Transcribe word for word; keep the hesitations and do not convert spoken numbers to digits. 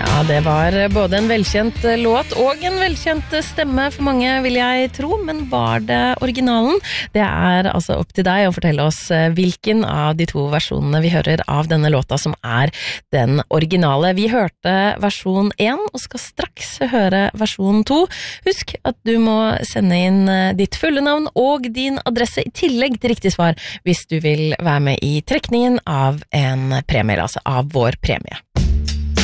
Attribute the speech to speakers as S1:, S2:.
S1: Ja, det var både en velkjent låt og en velkjent stemme for mange, vil jeg tro, men var det originalen? Det er altså opp til deg å fortelle oss hvilken av de to versjonene vi hører av denne låta som er den originale. Vi hørte versjon én og skal straks høre versjon to. Husk at du må sende inn ditt fulle navn og din adresse i tillegg til riktig svar hvis du vil være med i trekningen av en premie, altså av vår premie.